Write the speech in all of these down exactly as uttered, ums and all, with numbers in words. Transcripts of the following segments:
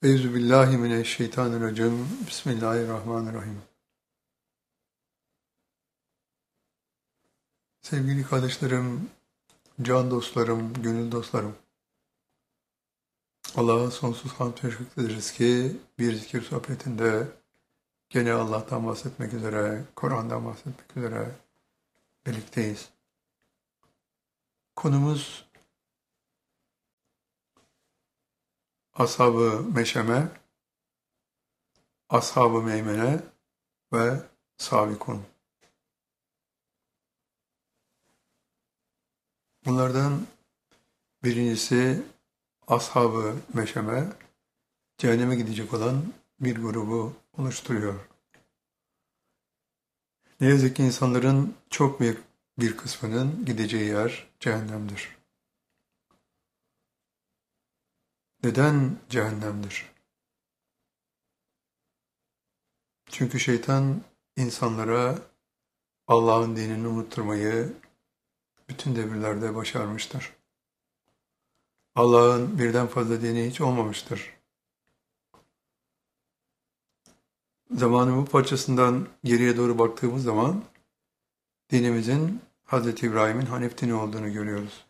Euzubillahimineşşeytanirracim. Bismillahirrahmanirrahim. Sevgili kardeşlerim, can dostlarım, gönül dostlarım. Allah'a sonsuz hamd ve şükrederiz ki bir zikir sohbetinde gene Allah'tan bahsetmek üzere, Kur'an'dan bahsetmek üzere birlikteyiz. Konumuz Ashab-ı Meşeme, Ashab-ı Meymene ve Sabikun. Bunlardan birincisi Ashab-ı Meşeme, cehenneme gidecek olan bir grubu oluşturuyor. Ne yazık ki insanların çok büyük bir kısmının gideceği yer cehennemdir. Neden cehennemdir? Çünkü şeytan insanlara Allah'ın dinini unutturmayı bütün devirlerde başarmıştır. Allah'ın birden fazla dini hiç olmamıştır. Zamanın bu parçasından geriye doğru baktığımız zaman dinimizin Hazreti İbrahim'in Hanif dini olduğunu görüyoruz.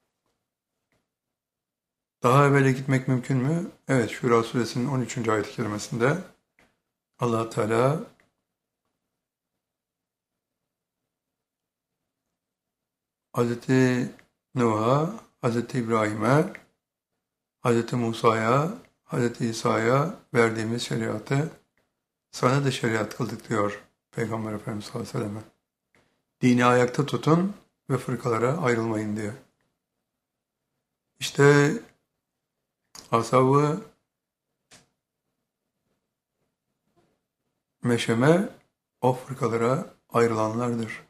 Daha evvele gitmek mümkün mü? Evet, Şura suresinin on üçüncü ayet-i kerimesinde Allah Teala Hazreti Nuh'a, Hazreti İbrahim'e, Hazreti Musa'ya, Hazreti İsa'ya verdiğimiz şeriatı sana da şeriat kıldık diyor Peygamber Efendimiz sallallahu aleyhi ve sellem. Dini ayakta tutun ve fırkalara ayrılmayın diye. İşte Ashab-ı Meşeme o fırkalara ayrılanlardır.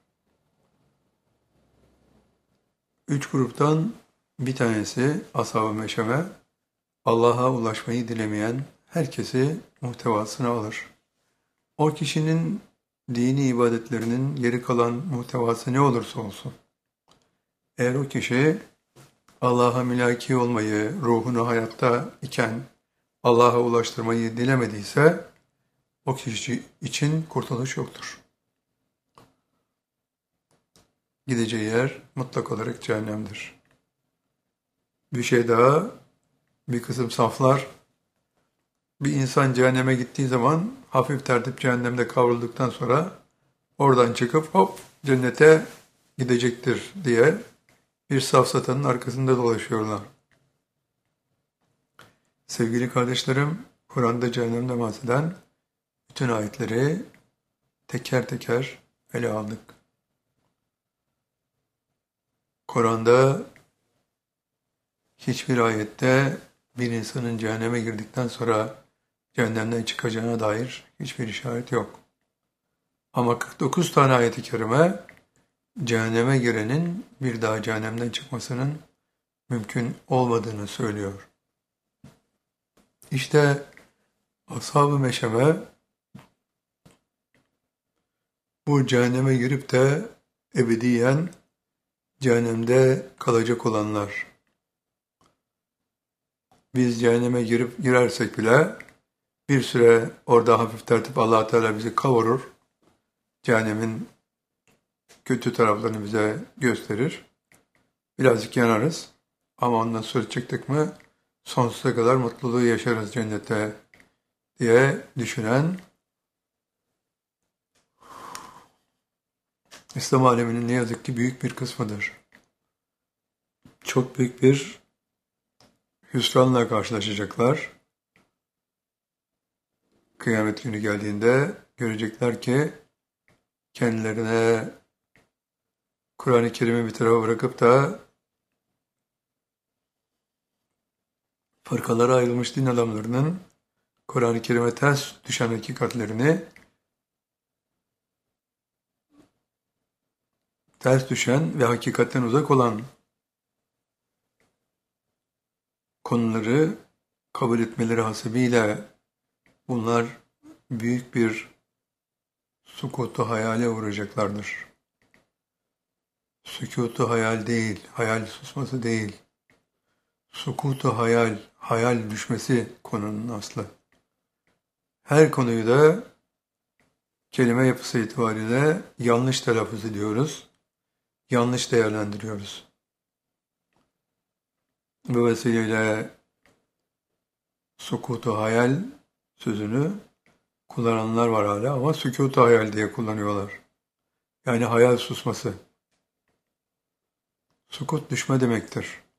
Üç gruptan bir tanesi Ashab-ı Meşeme, Allah'a ulaşmayı dilemeyen herkesi muhtevasına alır. O kişinin dini ibadetlerinin geri kalan muhtevası ne olursa olsun, eğer o kişi Allah'a mülaki olmayı, ruhunu hayatta iken Allah'a ulaştırmayı dilemediyse, o kişi için kurtuluş yoktur. Gideceği yer mutlak olarak cehennemdir. Bir şey daha, bir kısım saflar, bir insan cehenneme gittiği zaman hafif tertip cehennemde kavrulduktan sonra oradan çıkıp hop cennete gidecektir diye bir safsatanın arkasında dolaşıyorlar. Sevgili kardeşlerim, Kur'an'da cehennemden bahseden bütün ayetleri teker teker ele aldık. Kur'an'da hiçbir ayette bir insanın cehenneme girdikten sonra cehennemden çıkacağına dair hiçbir işaret yok. Ama kırk dokuz tane ayet-i kerime cehenneme girenin bir daha cehennemden çıkmasının mümkün olmadığını söylüyor. İşte Ashab-ı Meşeme bu cehenneme girip de ebediyen cehennemde kalacak olanlar. Biz cehenneme girip girersek bile bir süre orada hafif tertip Allah Teala bizi kavurur. Cehennemin kötü taraflarını bize gösterir. Birazcık yanarız. Ama ondan sonra çıktık mı sonsuza kadar mutluluğu yaşarız cennette diye düşünen İslam aleminin ne yazık ki büyük bir kısmıdır. Çok büyük bir hüsranla karşılaşacaklar. Kıyamet günü geldiğinde görecekler ki kendilerine Kur'an-ı Kerim'i bir tarafa bırakıp da fırkalara ayrılmış din adamlarının Kur'an-ı Kerim'e ters düşen hakikatlerini, ters düşen ve hakikatten uzak olan konuları kabul etmeleri hasebiyle bunlar büyük bir sukutu hayale uğrayacaklardır. Sükutu hayal değil, hayal susması değil. Sukutu hayal, hayal düşmesi konunun aslı. Her konuyu da kelime yapısı itibariyle yanlış telaffuz ediyoruz, yanlış değerlendiriyoruz. Bu vesileyle sukutu hayal sözünü kullananlar var hala ama sükutu hayal diye kullanıyorlar. Yani hayal susması. Sukut düşme demektir.